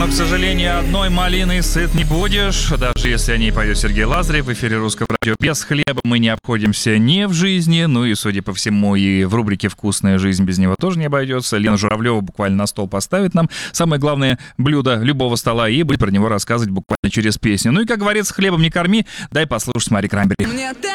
но, к сожалению, одной малиной сыт не будешь. Даже если о ней поет Сергей Лазарев в эфире Русского радио. Без хлеба мы не обходимся ни в жизни, ну и, судя по всему, и в рубрике «Вкусная жизнь» без него тоже не обойдется. Лена Журавлева буквально на стол поставит нам самое главное блюдо любого стола и будет про него рассказывать буквально через песню. Ну и, как говорится, хлебом не корми, дай послушать Мари Краймбери.